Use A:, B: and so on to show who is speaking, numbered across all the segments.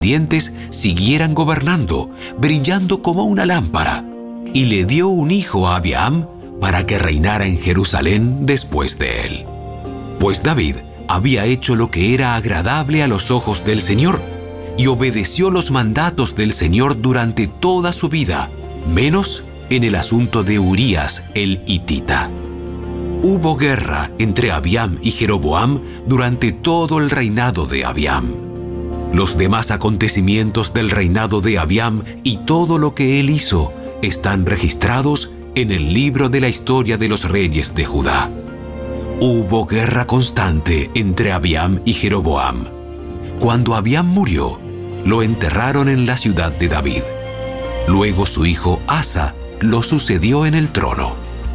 A: dientes siguieran gobernando, brillando como una lámpara, y le dio un hijo a Abiam para que reinara en Jerusalén después de él. Pues David había hecho lo que era agradable a los ojos del Señor, y obedeció los mandatos del Señor durante toda su vida, menos en el asunto de Urías el hitita. Hubo guerra entre Abiam y Jeroboam durante todo el reinado de Abiam. Los demás acontecimientos del reinado de Abiam y todo lo que él hizo están registrados en el libro de la historia de los reyes de Judá. Hubo guerra constante entre Abiam y Jeroboam. Cuando Abiam murió, lo enterraron en la ciudad de David. Luego su hijo Asa lo sucedió en el trono.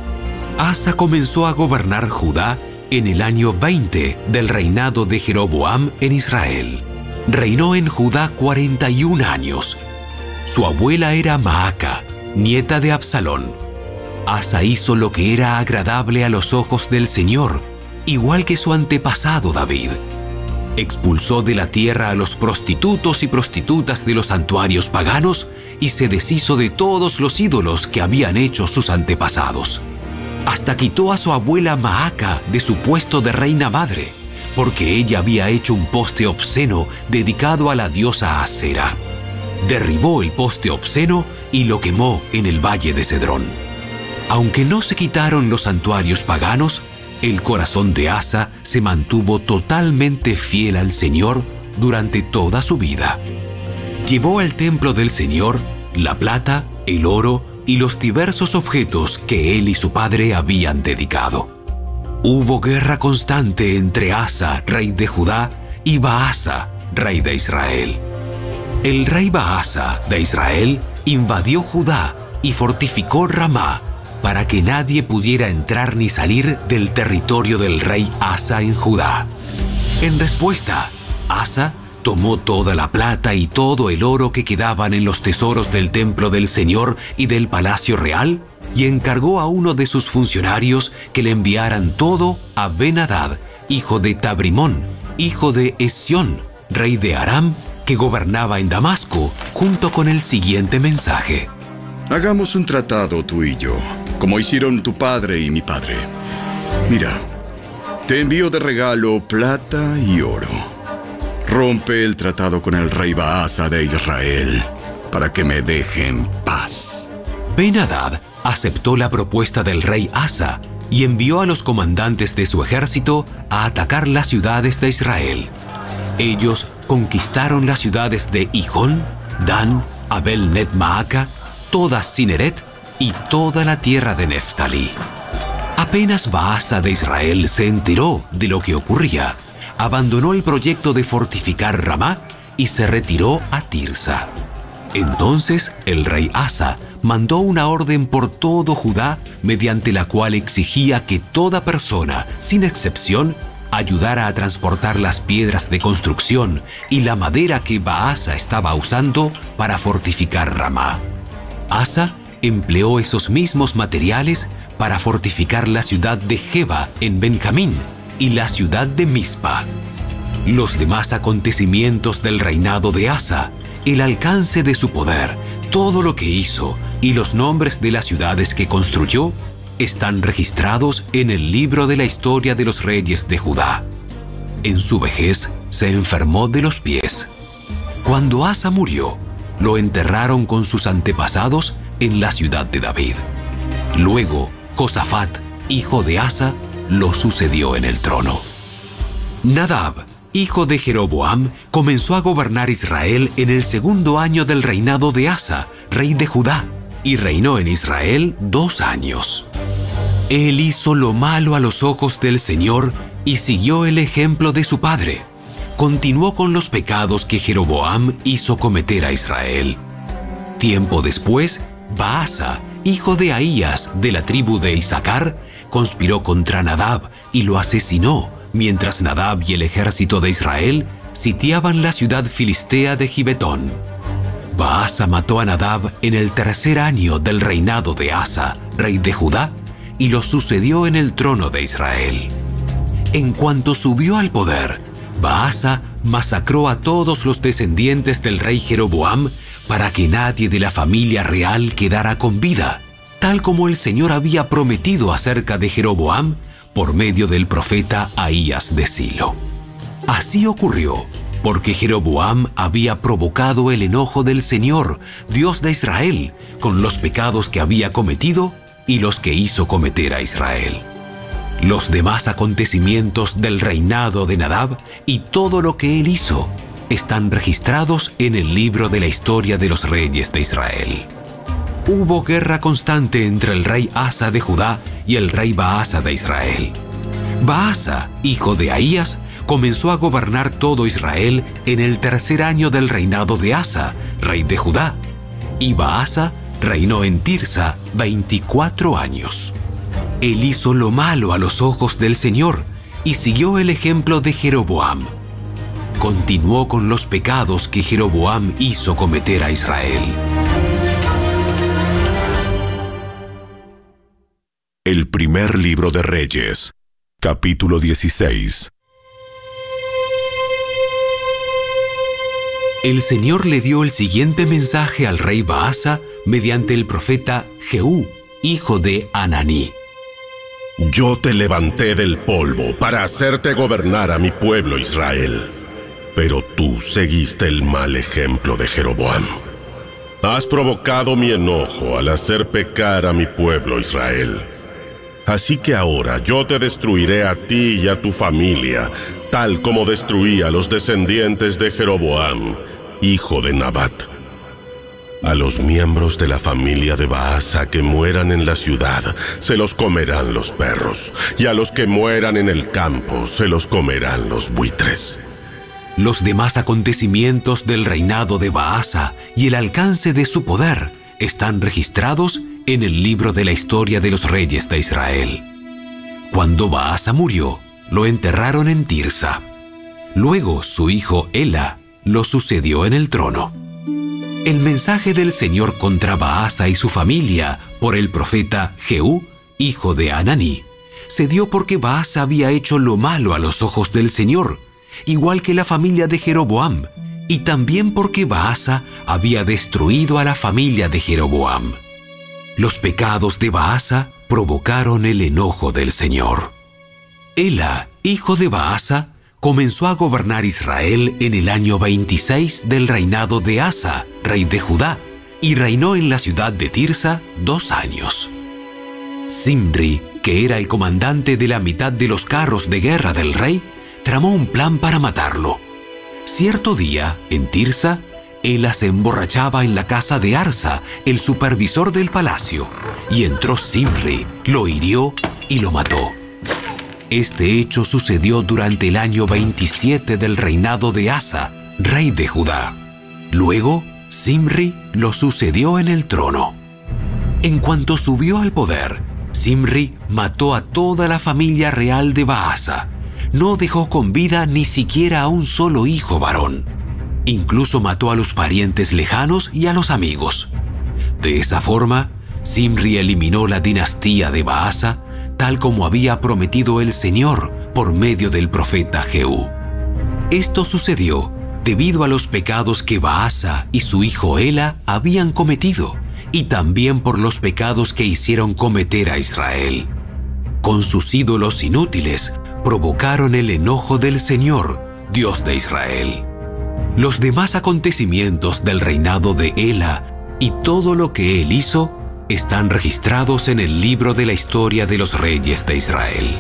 A: Asa comenzó a gobernar Judá en el año 20 del reinado de Jeroboam en Israel. Reinó en Judá 41 años. Su abuela era Maaca, nieta de Absalón. Asa hizo lo que era agradable a los ojos del Señor, igual que su antepasado David. Expulsó de la tierra a los prostitutos y prostitutas de los santuarios paganos y se deshizo de todos los ídolos que habían hecho sus antepasados. Hasta quitó a su abuela Maaca de su puesto de reina madre, porque ella había hecho un poste obsceno dedicado a la diosa Asera. Derribó el poste obsceno y lo quemó en el valle de Cedrón. Aunque no se quitaron los santuarios paganos, el corazón de Asa se mantuvo totalmente fiel al Señor durante toda su vida. Llevó al templo del Señor la plata, el oro y los diversos objetos que él y su padre habían dedicado. Hubo guerra constante entre Asa, rey de Judá, y Baasa, rey de Israel. El rey Baasa de Israel invadió Judá y fortificó Ramá para que nadie pudiera entrar ni salir del territorio del rey Asa en Judá. En respuesta, Asa tomó toda la plata y todo el oro que quedaban en los tesoros del templo del Señor y del palacio real y encargó a uno de sus funcionarios que le enviaran todo a Ben-Hadad, hijo de Tabrimón, hijo de Hesión, rey de Aram, que gobernaba en Damasco, junto con el siguiente mensaje:
B: Hagamos un tratado tú y yo, como hicieron tu padre y mi padre. Mira, te envío de regalo plata y oro. Rompe el tratado con el rey Baasa de Israel para que me deje en paz.
A: Ben-Hadad aceptó la propuesta del rey Asa y envió a los comandantes de su ejército a atacar las ciudades de Israel. Ellos conquistaron las ciudades de Hijón, Dan, Abel-Net-Maaca, toda Cineret y toda la tierra de Neftalí. Apenas Baasa de Israel se enteró de lo que ocurría, abandonó el proyecto de fortificar Ramá y se retiró a Tirsa. Entonces el rey Asa mandó una orden por todo Judá mediante la cual exigía que toda persona, sin excepción, ayudara a transportar las piedras de construcción y la madera que Baasa estaba usando para fortificar Ramá. Asa empleó esos mismos materiales para fortificar la ciudad de Geba en Benjamín y la ciudad de Mizpa. Los demás acontecimientos del reinado de Asa, el alcance de su poder, todo lo que hizo y los nombres de las ciudades que construyó están registrados en el libro de la historia de los reyes de Judá. En su vejez se enfermó de los pies. Cuando Asa murió, lo enterraron con sus antepasados en la ciudad de David. Luego, Josafat, hijo de Asa, lo sucedió en el trono. Nadab, hijo de Jeroboam, comenzó a gobernar Israel en el segundo año del reinado de Asa, rey de Judá, y reinó en Israel 2 años. Él hizo lo malo a los ojos del Señor y siguió el ejemplo de su padre. Continuó con los pecados que Jeroboam hizo cometer a Israel. Tiempo después, Baasa, hijo de Ahías de la tribu de Isaacar, conspiró contra Nadab y lo asesinó, mientras Nadab y el ejército de Israel sitiaban la ciudad filistea de Gibetón. Baasa mató a Nadab en el 3er año del reinado de Asa, rey de Judá, y lo sucedió en el trono de Israel. En cuanto subió al poder, Baasa masacró a todos los descendientes del rey Jeroboam para que nadie de la familia real quedara con vida, tal como el Señor había prometido acerca de Jeroboam por medio del profeta Ahías de Silo. Así ocurrió porque Jeroboam había provocado el enojo del Señor, Dios de Israel, con los pecados que había cometido y los que hizo cometer a Israel. Los demás acontecimientos del reinado de Nadab y todo lo que él hizo están registrados en el libro de la historia de los reyes de Israel. Hubo guerra constante entre el rey Asa de Judá y el rey Baasa de Israel. Baasa, hijo de Ahías, comenzó a gobernar todo Israel en el tercer año del reinado de Asa, rey de Judá, y Baasa reinó en Tirsa 24 años. Él hizo lo malo a los ojos del Señor y siguió el ejemplo de Jeroboam. Continuó con los pecados que Jeroboam hizo cometer a Israel.
C: El primer libro de Reyes, capítulo 16.
A: El Señor le dio el siguiente mensaje al rey Baasa mediante el profeta Jehú, hijo de Hananí.
D: Yo te levanté del polvo para hacerte gobernar a mi pueblo Israel, pero tú seguiste el mal ejemplo de Jeroboam. Has provocado mi enojo al hacer pecar a mi pueblo Israel. Así que ahora yo te destruiré a ti y a tu familia, tal como destruí a los descendientes de Jeroboam, hijo de Nabat. A los miembros de la familia de Baasa que mueran en la ciudad, se los comerán los perros, y a los que mueran en el campo, se los comerán los buitres.
A: Los demás acontecimientos del reinado de Baasa y el alcance de su poder están registrados en el libro de la historia de los reyes de Israel. Cuando Baasa murió, lo enterraron en Tirsa. Luego su hijo Ela lo sucedió en el trono. El mensaje del Señor contra Baasa y su familia por el profeta Jehú, hijo de Hananí, se dio porque Baasa había hecho lo malo a los ojos del Señor, igual que la familia de Jeroboam, y también porque Baasa había destruido a la familia de Jeroboam. Los pecados de Baasa provocaron el enojo del Señor. Ela, hijo de Baasa, comenzó a gobernar Israel en el año 26 del reinado de Asa, rey de Judá, y reinó en la ciudad de Tirsa 2 años. Zimri, que era el comandante de la mitad de los carros de guerra del rey, tramó un plan para matarlo. Cierto día, en Tirsa, Ela se emborrachaba en la casa de Arsa, el supervisor del palacio, y entró Zimri, lo hirió y lo mató. Este hecho sucedió durante el año 27 del reinado de Asa, rey de Judá. Luego, Zimri lo sucedió en el trono. En cuanto subió al poder, Zimri mató a toda la familia real de Baasa. No dejó con vida ni siquiera a un solo hijo varón. Incluso mató a los parientes lejanos y a los amigos. De esa forma, Zimri eliminó la dinastía de Baasa, tal como había prometido el Señor por medio del profeta Jehú. Esto sucedió debido a los pecados que Baasa y su hijo Ela habían cometido, y también por los pecados que hicieron cometer a Israel. Con sus ídolos inútiles, provocaron el enojo del Señor, Dios de Israel. Los demás acontecimientos del reinado de Ela y todo lo que él hizo están registrados en el libro de la historia de los reyes de Israel.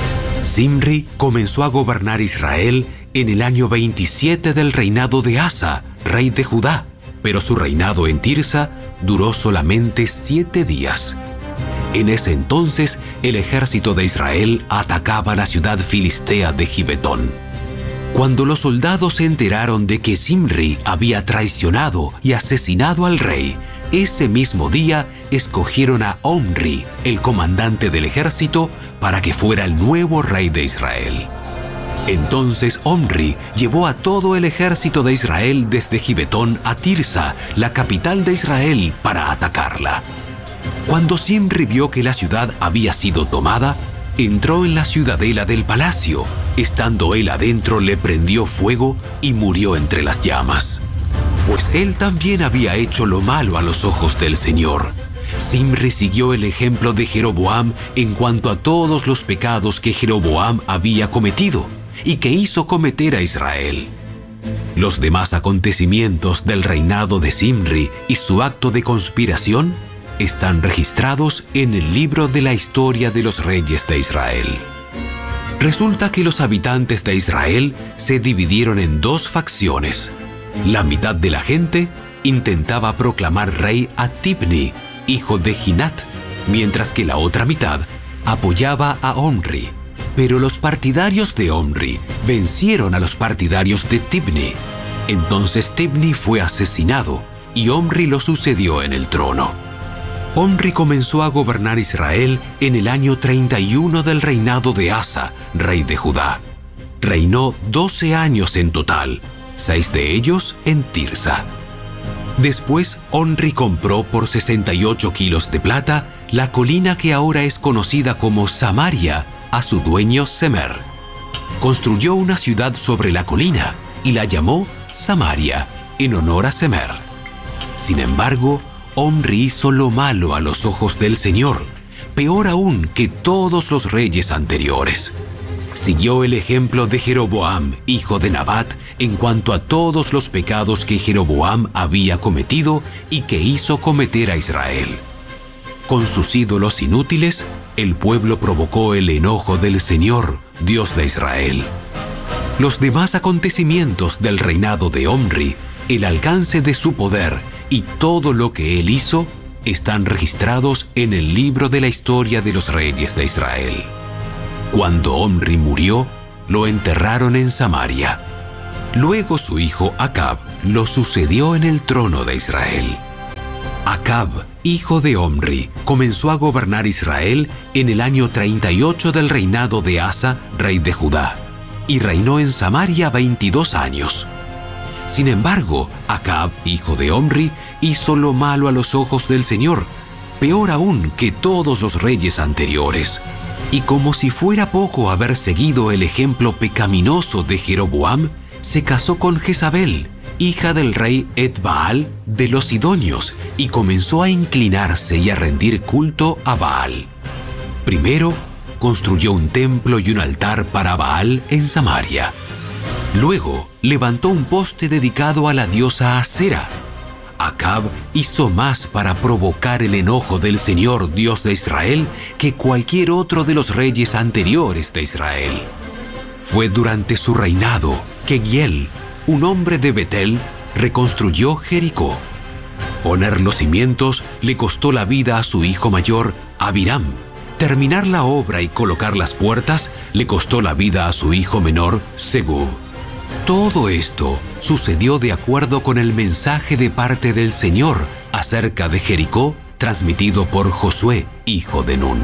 A: Zimri comenzó a gobernar Israel en el año 27 del reinado de Asa, rey de Judá, pero su reinado en Tirsa duró solamente 7 días. En ese entonces, el ejército de Israel atacaba la ciudad filistea de Gibetón. Cuando los soldados se enteraron de que Zimri había traicionado y asesinado al rey, ese mismo día escogieron a Omri, el comandante del ejército, para que fuera el nuevo rey de Israel. Entonces Omri llevó a todo el ejército de Israel desde Gibetón a Tirsa, la capital de Israel, para atacarla. Cuando Zimri vio que la ciudad había sido tomada, entró en la ciudadela del palacio. Estando él adentro, le prendió fuego y murió entre las llamas. Pues él también había hecho lo malo a los ojos del Señor. Zimri siguió el ejemplo de Jeroboam en cuanto a todos los pecados que Jeroboam había cometido y que hizo cometer a Israel. Los demás acontecimientos del reinado de Zimri y su acto de conspiración están registrados en el libro de la historia de los reyes de Israel. Resulta que los habitantes de Israel se dividieron en dos facciones. La mitad de la gente intentaba proclamar rey a Tibni, hijo de Ginat, mientras que la otra mitad apoyaba a Omri. Pero los partidarios de Omri vencieron a los partidarios de Tibni. Entonces Tibni fue asesinado y Omri lo sucedió en el trono. Omri comenzó a gobernar Israel en el año 31 del reinado de Asa, rey de Judá. Reinó 12 años en total, 6 de ellos en Tirsa. Después, Omri compró por 68 kilos de plata la colina que ahora es conocida como Samaria a su dueño Semer. Construyó una ciudad sobre la colina y la llamó Samaria, en honor a Semer. Sin embargo, Omri hizo lo malo a los ojos del Señor, peor aún que todos los reyes anteriores. Siguió el ejemplo de Jeroboam, hijo de Nabat, en cuanto a todos los pecados que Jeroboam había cometido y que hizo cometer a Israel. Con sus ídolos inútiles, el pueblo provocó el enojo del Señor, Dios de Israel. Los demás acontecimientos del reinado de Omri, el alcance de su poder y todo lo que él hizo, están registrados en el libro de la historia de los reyes de Israel. Cuando Omri murió, lo enterraron en Samaria. Luego su hijo Acab lo sucedió en el trono de Israel. Acab, hijo de Omri, comenzó a gobernar Israel en el año 38 del reinado de Asa, rey de Judá, y reinó en Samaria 22 años. Sin embargo, Acab, hijo de Omri, hizo lo malo a los ojos del Señor, peor aún que todos los reyes anteriores. Y como si fuera poco haber seguido el ejemplo pecaminoso de Jeroboam, se casó con Jezabel, hija del rey Et-Baal de los Sidonios, y comenzó a inclinarse y a rendir culto a Baal. Primero, construyó un templo y un altar para Baal en Samaria. Luego, levantó un poste dedicado a la diosa Asera. Acab hizo más para provocar el enojo del Señor, Dios de Israel, que cualquier otro de los reyes anteriores de Israel. Fue durante su reinado que Giel, un hombre de Betel, reconstruyó Jericó. Poner los cimientos le costó la vida a su hijo mayor, Abiram. Terminar la obra y colocar las puertas le costó la vida a su hijo menor, Segub. Todo esto sucedió de acuerdo con el mensaje de parte del Señor acerca de Jericó, transmitido por Josué, hijo de Nun.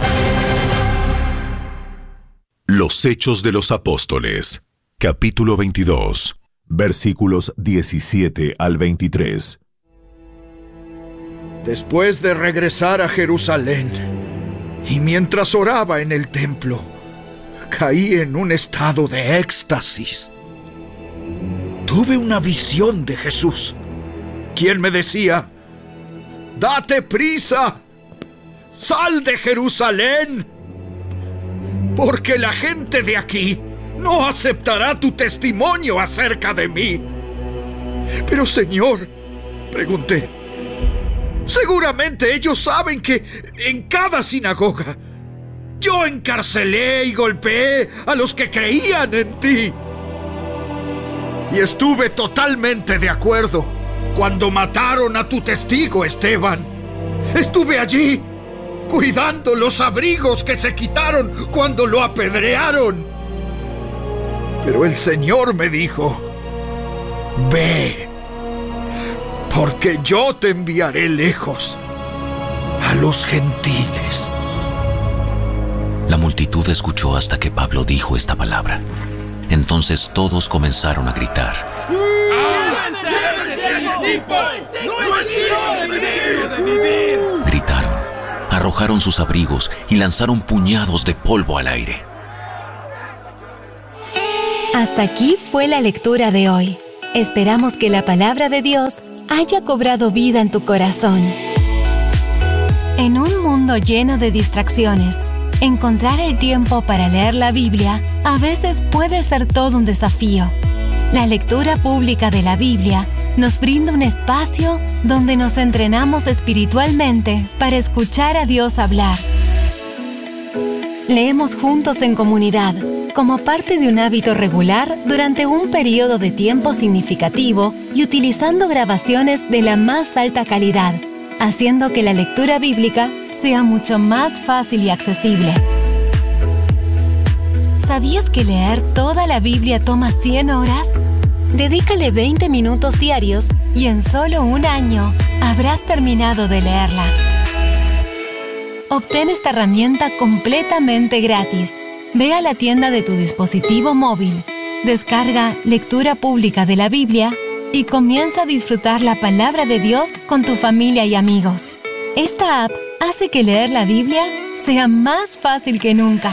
C: Los Hechos de los Apóstoles, capítulo 22, versículos 17 al 23.
E: Después de regresar a Jerusalén, y mientras oraba en el templo, caí en un estado de éxtasis. Tuve una visión de Jesús, quien me decía: «Date prisa, sal de Jerusalén, porque la gente de aquí no aceptará tu testimonio acerca de mí». «Pero, Señor», pregunté, «seguramente ellos saben que en cada sinagoga yo encarcelé y golpeé a los que creían en ti. Y estuve totalmente de acuerdo cuando mataron a tu testigo Esteban. Estuve allí cuidando los abrigos que se quitaron cuando lo apedrearon. Pero el Señor me dijo: ve, porque yo te enviaré lejos a los gentiles».
F: La multitud escuchó hasta que Pablo dijo esta palabra. Entonces todos comenzaron a gritar: Gritaron, arrojaron sus abrigos y lanzaron puñados de polvo al aire.
G: Hasta aquí fue la lectura de hoy. Esperamos que la palabra de Dios haya cobrado vida en tu corazón. En un mundo lleno de distracciones, encontrar el tiempo para leer la Biblia a veces puede ser todo un desafío. La lectura pública de la Biblia nos brinda un espacio donde nos entrenamos espiritualmente para escuchar a Dios hablar. Leemos juntos en comunidad, como parte de un hábito regular durante un periodo de tiempo significativo y utilizando grabaciones de la más alta calidad, haciendo que la lectura bíblica sea mucho más fácil y accesible. ¿Sabías que leer toda la Biblia toma 100 horas? Dedícale 20 minutos diarios y en solo un año habrás terminado de leerla. Obtén esta herramienta completamente gratis. Ve a la tienda de tu dispositivo móvil, descarga Lectura Pública de la Biblia y comienza a disfrutar la palabra de Dios con tu familia y amigos. Esta app hace que leer la Biblia sea más fácil que nunca.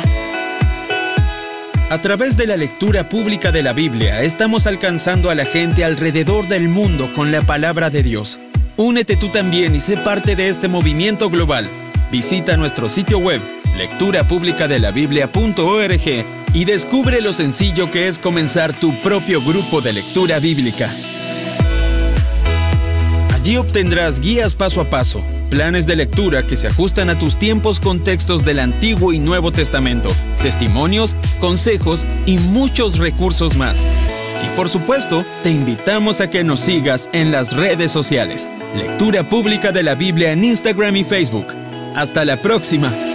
H: A través de la lectura pública de la Biblia, estamos alcanzando a la gente alrededor del mundo con la palabra de Dios. Únete tú también y sé parte de este movimiento global. Visita nuestro sitio web, lecturapublicadelabiblia.org, y descubre lo sencillo que es comenzar tu propio grupo de lectura bíblica. Allí obtendrás guías paso a paso, planes de lectura que se ajustan a tus tiempos con textos del Antiguo y Nuevo Testamento, testimonios, consejos y muchos recursos más. Y por supuesto, te invitamos a que nos sigas en las redes sociales. Lectura Pública de la Biblia en Instagram y Facebook. ¡Hasta la próxima!